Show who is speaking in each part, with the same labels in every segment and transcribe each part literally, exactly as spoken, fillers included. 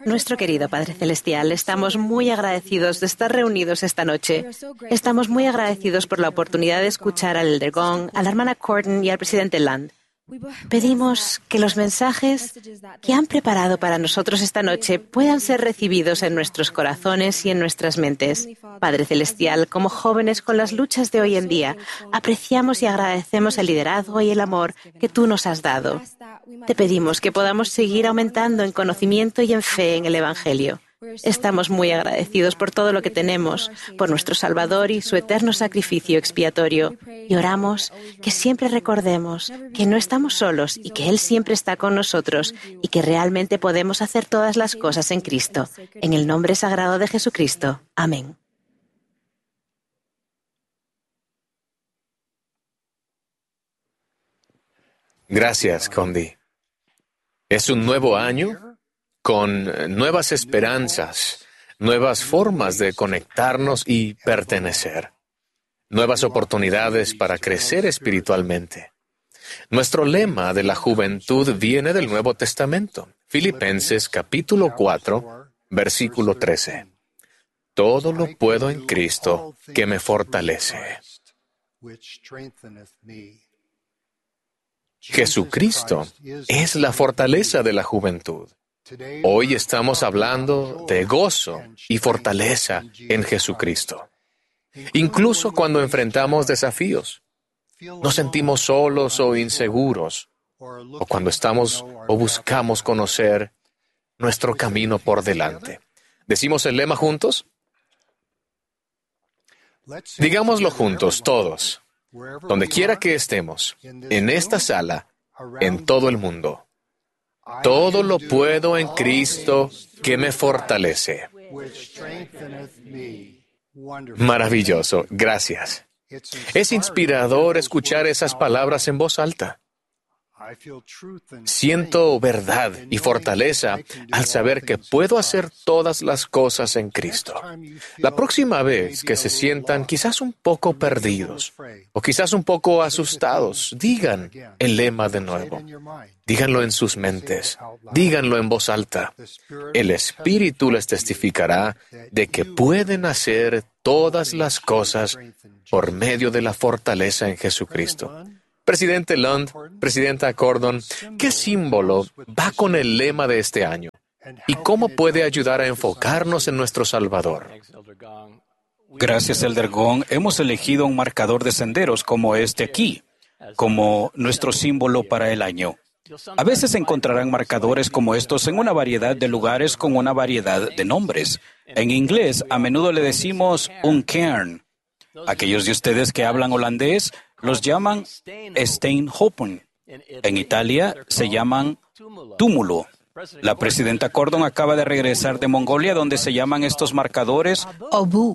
Speaker 1: Nuestro querido Padre Celestial, estamos muy agradecidos de estar reunidos esta noche. Estamos muy agradecidos por la oportunidad de escuchar al Elder Gong, a la hermana Corden y al presidente Land. Pedimos que los mensajes que han preparado para nosotros esta noche puedan ser recibidos en nuestros corazones y en nuestras mentes. Padre Celestial, como jóvenes con las luchas de hoy en día, apreciamos y agradecemos el liderazgo y el amor que tú nos has dado. Te pedimos que podamos seguir aumentando en conocimiento y en fe en el Evangelio. Estamos muy agradecidos por todo lo que tenemos, por nuestro Salvador y su eterno sacrificio expiatorio. Y oramos que siempre recordemos que no estamos solos y que Él siempre está con nosotros y que realmente podemos hacer todas las cosas en Cristo. En el nombre sagrado de Jesucristo. Amén.
Speaker 2: Gracias, Condi. Es un nuevo año con nuevas esperanzas, nuevas formas de conectarnos y pertenecer, nuevas oportunidades para crecer espiritualmente. Nuestro lema de la juventud viene del Nuevo Testamento, Filipenses capítulo cuatro, versículo trece. Todo lo puedo en Cristo que me fortalece. Jesucristo es la fortaleza de la juventud. Hoy estamos hablando de gozo y fortaleza en Jesucristo. Incluso cuando enfrentamos desafíos, nos sentimos solos o inseguros, o cuando estamos o buscamos conocer nuestro camino por delante. ¿Decimos el lema juntos? Digámoslo juntos, todos, donde quiera que estemos, en esta sala, en todo el mundo. Todo lo puedo en Cristo que me fortalece. Maravilloso, gracias. Es inspirador escuchar esas palabras en voz alta. Siento verdad y fortaleza al saber que puedo hacer todas las cosas en Cristo. La próxima vez que se sientan quizás un poco perdidos o quizás un poco asustados, digan el lema de nuevo. Díganlo en sus mentes. Díganlo en voz alta. El Espíritu les testificará de que pueden hacer todas las cosas por medio de la fortaleza en Jesucristo. Presidente Lund, Presidenta Cordon, ¿qué símbolo va con el lema de este año? ¿Y cómo puede ayudar a enfocarnos en nuestro Salvador?
Speaker 3: Gracias, Elder Gong. Hemos elegido un marcador de senderos como este aquí, como nuestro símbolo para el año. A veces encontrarán marcadores como estos en una variedad de lugares con una variedad de nombres. En inglés, a menudo le decimos un cairn. Aquellos de ustedes que hablan holandés los llaman steenhopen. En Italia se llaman túmulo. La presidenta Cordon acaba de regresar de Mongolia, donde se llaman estos marcadores obú.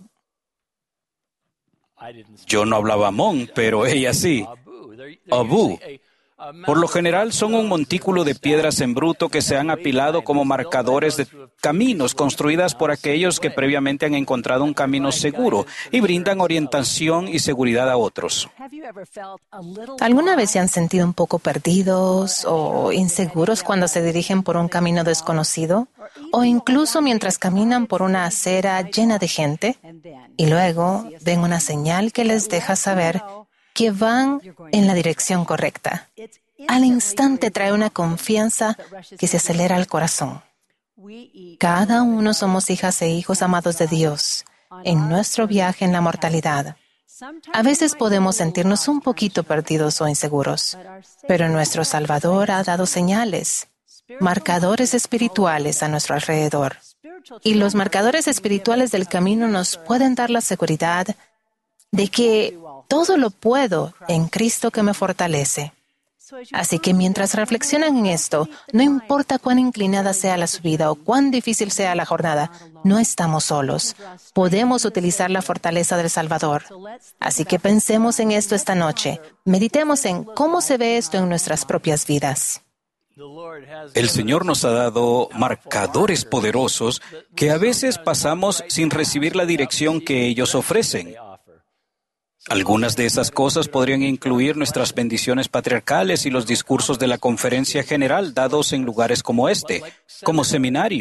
Speaker 3: Yo no hablaba mon, pero ella sí. Obú. Por lo general son un montículo de piedras en bruto que se han apilado como marcadores de caminos construidas por aquellos que previamente han encontrado un camino seguro y brindan orientación y seguridad a otros.
Speaker 4: ¿Alguna vez se han sentido un poco perdidos o inseguros cuando se dirigen por un camino desconocido? O incluso mientras caminan por una acera llena de gente y luego ven una señal que les deja saber que van en la dirección correcta. Al instante trae una confianza que se acelera al corazón. Cada uno somos hijas e hijos amados de Dios en nuestro viaje en la mortalidad. A veces podemos sentirnos un poquito perdidos o inseguros, pero nuestro Salvador ha dado señales, marcadores espirituales a nuestro alrededor. Y los marcadores espirituales del camino nos pueden dar la seguridad de que todo lo puedo en Cristo que me fortalece. Así que mientras reflexionan en esto, no importa cuán inclinada sea la subida o cuán difícil sea la jornada, no estamos solos. Podemos utilizar la fortaleza del Salvador. Así que pensemos en esto esta noche. Meditemos en cómo se ve esto en nuestras propias vidas.
Speaker 3: El Señor nos ha dado marcadores poderosos que a veces pasamos sin recibir la dirección que ellos ofrecen. Algunas de esas cosas podrían incluir nuestras bendiciones patriarcales y los discursos de la conferencia general dados en lugares como este, como seminario,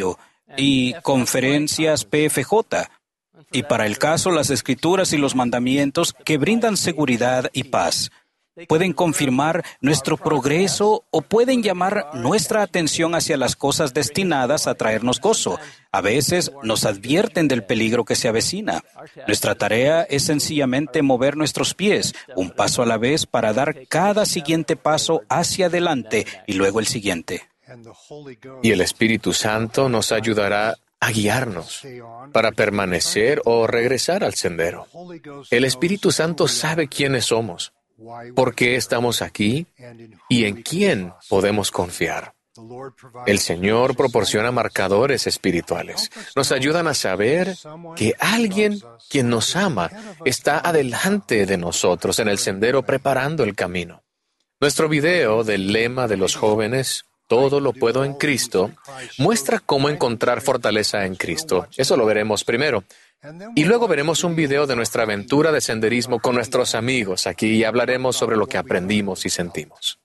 Speaker 3: y conferencias P F J, y para el caso las Escrituras y los mandamientos que brindan seguridad y paz. Pueden confirmar nuestro progreso o pueden llamar nuestra atención hacia las cosas destinadas a traernos gozo. A veces nos advierten del peligro que se avecina. Nuestra tarea es sencillamente mover nuestros pies, un paso a la vez, para dar cada siguiente paso hacia adelante y luego el siguiente.
Speaker 2: Y el Espíritu Santo nos ayudará a guiarnos para permanecer o regresar al sendero. El Espíritu Santo sabe quiénes somos, por qué estamos aquí y en quién podemos confiar. El Señor proporciona marcadores espirituales. Nos ayudan a saber que alguien quien nos ama está adelante de nosotros en el sendero preparando el camino. Nuestro video del lema de los jóvenes, Todo lo puedo en Cristo, muestra cómo encontrar fortaleza en Cristo. Eso lo veremos primero. Y luego veremos un video de nuestra aventura de senderismo con nuestros amigos aquí y hablaremos sobre lo que aprendimos y sentimos.